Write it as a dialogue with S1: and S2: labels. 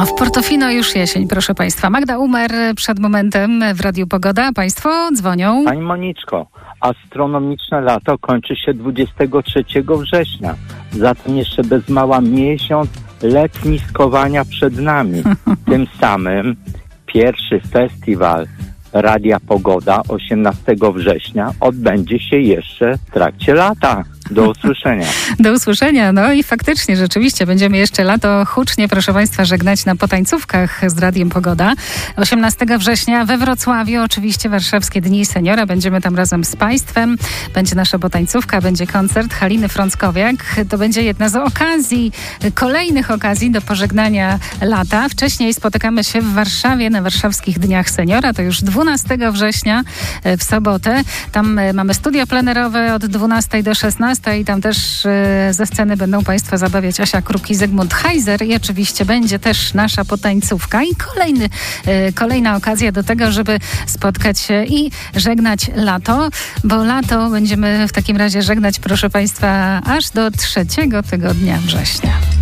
S1: W Portofino już jesień, proszę Państwa. Magda Umer przed momentem w Radiu Pogoda. Państwo dzwonią.
S2: Pani Moniczko, astronomiczne lato kończy się 23 września. Zatem jeszcze bez mała miesiąc letniskowania przed nami. Tym samym pierwszy festiwal Radia Pogoda 18 września odbędzie się jeszcze w trakcie lata. Do usłyszenia.
S1: Do usłyszenia. No i faktycznie, rzeczywiście, będziemy jeszcze lato hucznie, proszę Państwa, żegnać na potańcówkach z Radiem Pogoda. 18 września we Wrocławiu, oczywiście Warszawskie Dni Seniora. Będziemy tam razem z Państwem. Będzie nasza potańcówka, będzie koncert Haliny Frąckowiak. To będzie jedna z okazji, kolejnych okazji do pożegnania lata. Wcześniej spotykamy się w Warszawie na Warszawskich Dniach Seniora. To już 12 września w sobotę. Tam mamy studia plenerowe od 12 do 16. I tam też ze sceny będą Państwa zabawiać Asia Kruk i Zygmunt Heiser i oczywiście będzie też nasza potańcówka i kolejna okazja do tego, żeby spotkać się i żegnać lato, bo lato będziemy w takim razie żegnać, proszę Państwa, aż do 3 tygodnia września.